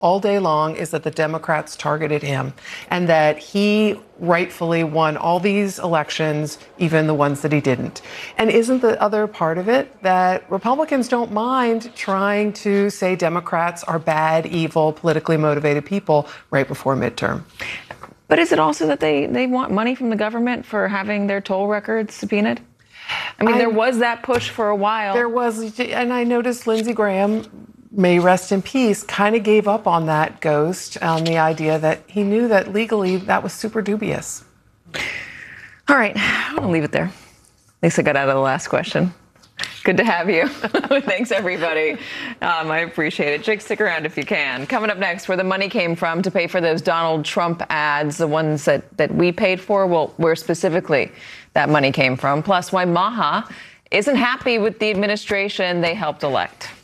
all day long is that the Democrats targeted him and that he rightfully won all these elections, even the ones that he didn't. And isn't the other part of it that Republicans don't mind trying to say Democrats are bad, evil, politically motivated people right before midterm? But is it also that they want money from the government for having their toll records subpoenaed? I mean, there was that push for a while. There was, and I noticed Lindsey Graham, may rest in peace, kind of gave up on that ghost, on the idea that he knew that legally that was super dubious. All right, I'm going to leave it there. Lisa got out of the last question. Good to have you. Thanks, everybody. I appreciate it. Jake, stick around if you can. Coming up next, where the money came from to pay for those Donald Trump ads, the ones that we paid for, well, where specifically that money came from, plus why Maha isn't happy with the administration they helped elect.